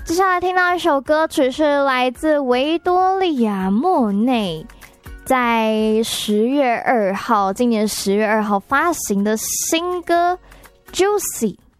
接下来听到一首歌曲是来自维多利亚莫内在今年10月2号发行的新歌 Juicy。